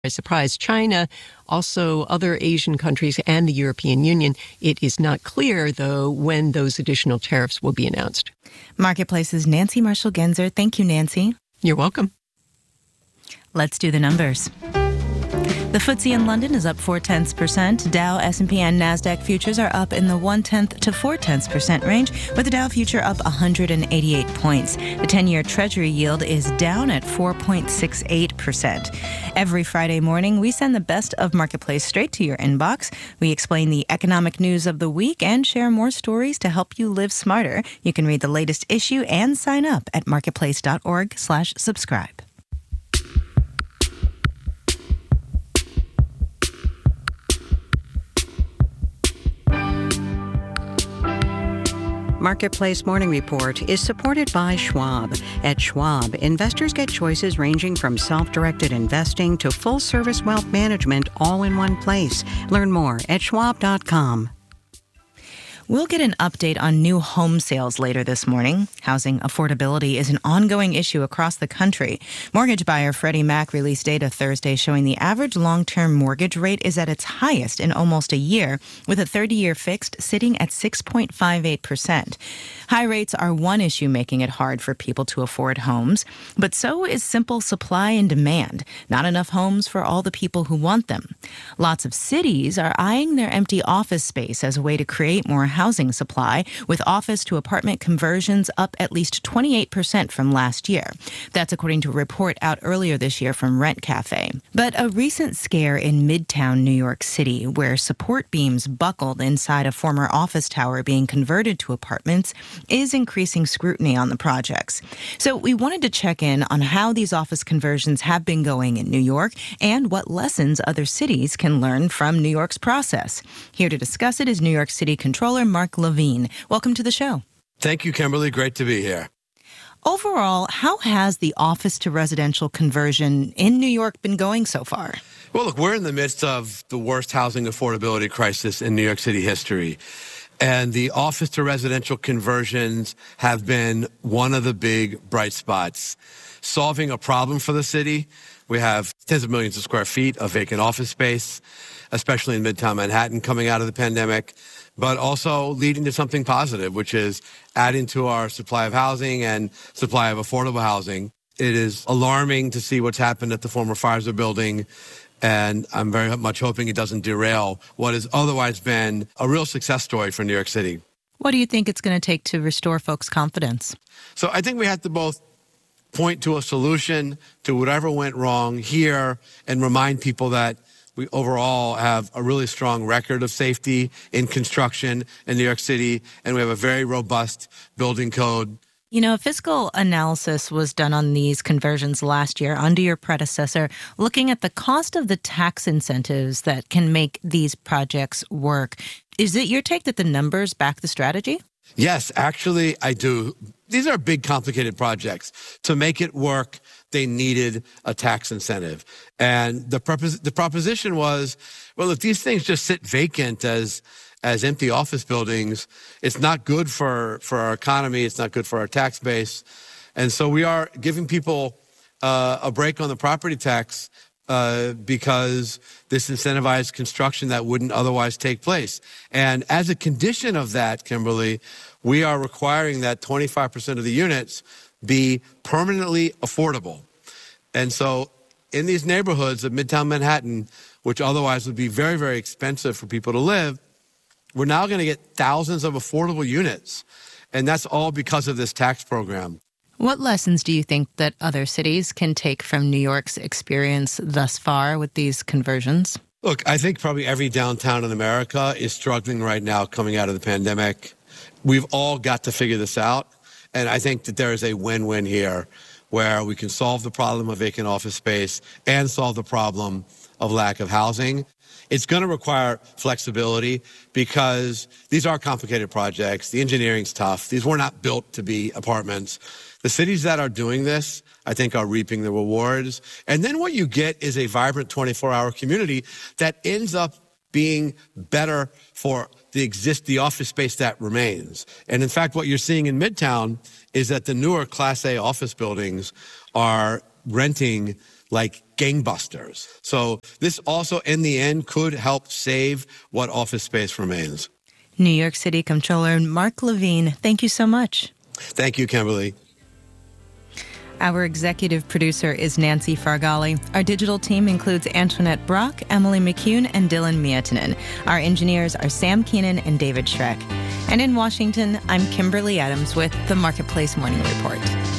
surprise. China, also other Asian countries and the European Union. It is not clear, though, when those additional tariffs will be announced. Marketplace's Nancy Marshall-Genzer. Thank you, Nancy. You're welcome. Let's do the numbers. The FTSE in London is up 0.4%. Dow, S&P, and NASDAQ futures are up in the 0.1% to 0.4% range, with the Dow future up 188 points. The 10-year Treasury yield is down at 4.68%. Every Friday morning, we send the best of Marketplace straight to your inbox. We explain the economic news of the week and share more stories to help you live smarter. You can read the latest issue and sign up at marketplace.org/subscribe. Marketplace Morning Report is supported by Schwab. At Schwab, investors get choices ranging from self-directed investing to full-service wealth management all in one place. Learn more at schwab.com. We'll get an update on new home sales later this morning. Housing affordability is an ongoing issue across the country. Mortgage buyer Freddie Mac released data Thursday showing the average long-term mortgage rate is at its highest in almost a year, with a 30-year fixed sitting at 6.58%. High rates are one issue making it hard for people to afford homes, but so is simple supply and demand. Not enough homes for all the people who want them. Lots of cities are eyeing their empty office space as a way to create more housing supply, with office to apartment conversions up at least 28% from last year. That's according to a report out earlier this year from Rent Cafe. But a recent scare in Midtown New York City, where support beams buckled inside a former office tower being converted to apartments, is increasing scrutiny on the projects. So we wanted to check in on how these office conversions have been going in New York and what lessons other cities can learn from New York's process. Here to discuss it is New York City Controller Mark Levine. Welcome to the show. Thank you, Kimberly. Great to be here. Overall, how has the office to residential conversion in New York been going so far? Well, look, we're in the midst of the worst housing affordability crisis in New York City history. And the office to residential conversions have been one of the big bright spots. Solving a problem for the city. We have tens of millions of square feet of vacant office space, especially in Midtown Manhattan coming out of the pandemic, but also leading to something positive, which is adding to our supply of housing and supply of affordable housing. It is alarming to see what's happened at the former Pfizer building, and I'm very much hoping it doesn't derail what has otherwise been a real success story for New York City. What do you think it's going to take to restore folks' confidence? So I think we have to both point to a solution to whatever went wrong here and remind people that we overall have a really strong record of safety in construction in New York City, and we have a very robust building code. You know, a fiscal analysis was done on these conversions last year under your predecessor, looking at the cost of the tax incentives that can make these projects work. Is it your take that the numbers back the strategy? Yes, actually, I do. These are big, complicated projects. To make it work, they needed a tax incentive. And the proposition was, well, if these things just sit vacant as empty office buildings, it's not good for our economy. It's not good for our tax base. And so we are giving people a break on the property tax because this incentivized construction that wouldn't otherwise take place. And as a condition of that, Kimberly, we are requiring that 25% of the units be permanently affordable. And so in these neighborhoods of Midtown Manhattan, which otherwise would be very, very expensive for people to live, we're now going to get thousands of affordable units. And that's all because of this tax program. What lessons do you think that other cities can take from New York's experience thus far with these conversions? Look, I think probably every downtown in America is struggling right now coming out of the pandemic. We've all got to figure this out. And I think that there is a win-win here where we can solve the problem of vacant office space and solve the problem of lack of housing. It's going to require flexibility because these are complicated projects. The engineering's tough. These were not built to be apartments. The cities that are doing this, I think, are reaping the rewards. And then what you get is a vibrant 24-hour community that ends up being better for the office space that remains. And in fact, what you're seeing in Midtown is that the newer Class A office buildings are renting like gangbusters. So this also, in the end, could help save what office space remains. New York City Comptroller Mark Levine, thank you so much. Thank you, Kimberly. Our executive producer is Nancy Fargali. Our digital team includes Antoinette Brock, Emily McCune, and Dylan Mietinen. Our engineers are Sam Keenan and David Schreck. And in Washington, I'm Kimberly Adams with the Marketplace Morning Report.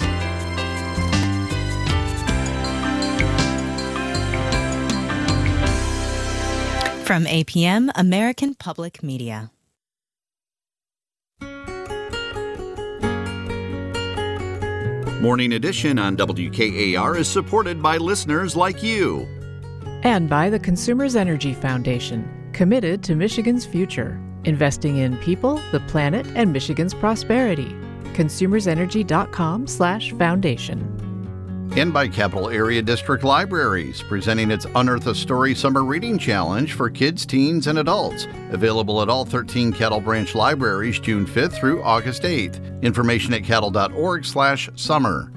From APM, American Public Media. Morning Edition on WKAR is supported by listeners like you. And by the Consumers Energy Foundation, committed to Michigan's future, investing in people, the planet, and Michigan's prosperity. consumersenergy.com/foundation. And by Capital Area District Libraries, presenting its Unearth a Story Summer Reading Challenge for kids, teens, and adults. Available at all 13 Cattle Branch libraries June 5th through August 8th. Information at cattle.org/summer.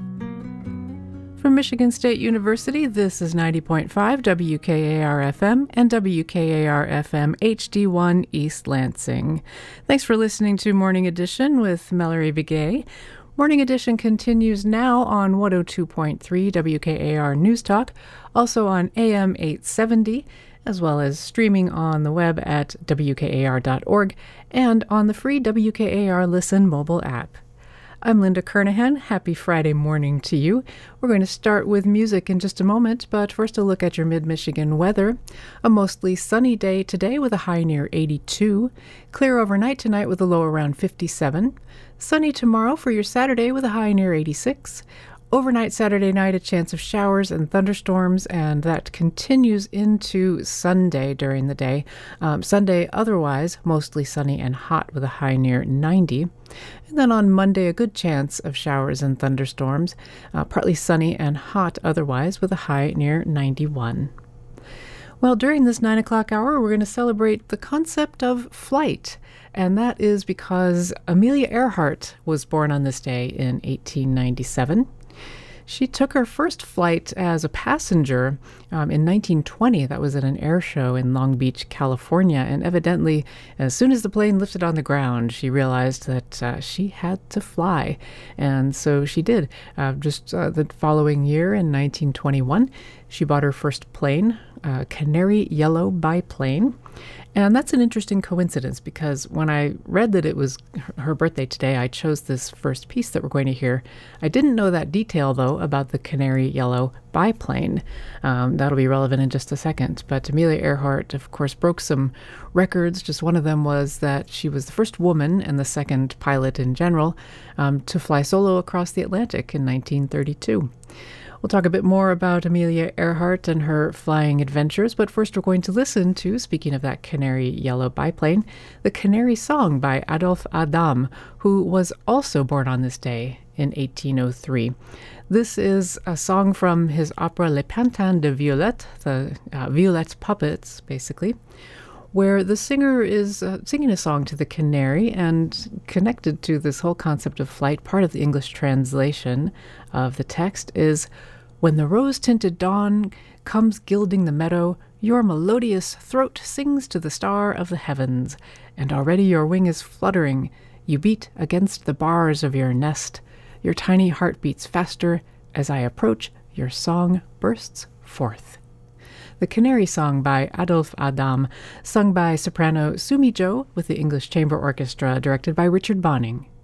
From Michigan State University, this is 90.5 WKAR-FM and WKAR-FM HD1 East Lansing. Thanks for listening to Morning Edition with Mallory Begay. Morning Edition continues now on 102.3 WKAR News Talk, also on AM 870, as well as streaming on the web at WKAR.org and on the free WKAR Listen mobile app. I'm Linda Kernahan. Happy Friday morning to you. We're going to start with music in just a moment, but first a look at your mid-Michigan weather. A mostly sunny day today with a high near 82. Clear overnight tonight with a low around 57. Sunny tomorrow for your Saturday with a high near 86. Overnight Saturday night, a chance of showers and thunderstorms, and that continues into Sunday during the day. Sunday, otherwise, mostly sunny and hot with a high near 90. And then on Monday, a good chance of showers and thunderstorms, partly sunny and hot otherwise with a high near 91. Well, during this 9 o'clock hour, we're going to celebrate the concept of flight. And that is because Amelia Earhart was born on this day in 1897. She took her first flight as a passenger in 1920. That was at an air show in Long Beach, California. And evidently, as soon as the plane lifted on the ground, she realized that she had to fly. And so she did. The following year, in 1921, she bought her first plane, a canary yellow biplane. And that's an interesting coincidence because when I read that it was her birthday today, I chose this first piece that we're going to hear. I didn't know that detail, though, about the canary yellow biplane. That'll be relevant in just a second. But Amelia Earhart, of course, broke some records. Just one of them was that she was the first woman and the second pilot in general to fly solo across the Atlantic in 1932. We'll talk a bit more about Amelia Earhart and her flying adventures, but first we're going to listen to, speaking of that canary yellow biplane, the Canary Song by Adolphe Adam, who was also born on this day in 1803. This is a song from his opera Les Pantins de Violette, the Violette's puppets, basically, where the singer is singing a song to the canary and connected to this whole concept of flight. Part of the English translation of the text is, "When the rose-tinted dawn comes gilding the meadow, your melodious throat sings to the star of the heavens, and already your wing is fluttering. You beat against the bars of your nest. Your tiny heart beats faster. As I approach, your song bursts forth." The Canary Song by Adolphe Adam, sung by soprano Sumi Jo with the English Chamber Orchestra, directed by Richard Bonning.